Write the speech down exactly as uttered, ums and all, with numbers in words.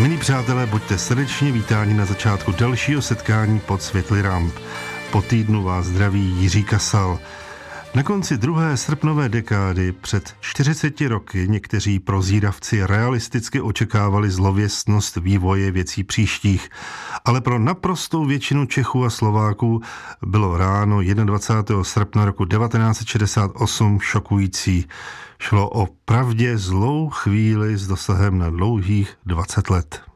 Milí přátelé, buďte srdečně vítáni na začátku dalšího setkání pod světly ramp. Po týdnu vás zdraví Jiří Kasal. Na konci druhé srpnové dekády před čtyřiceti roky někteří prozíravci realisticky očekávali zlověstnost vývoje věcí příštích, ale pro naprostou většinu Čechů a Slováků bylo ráno dvacátého prvního srpna roku devatenáct set šedesát osm šokující. Šlo o pravdě zlou chvíli s dosahem na dlouhých dvacet let.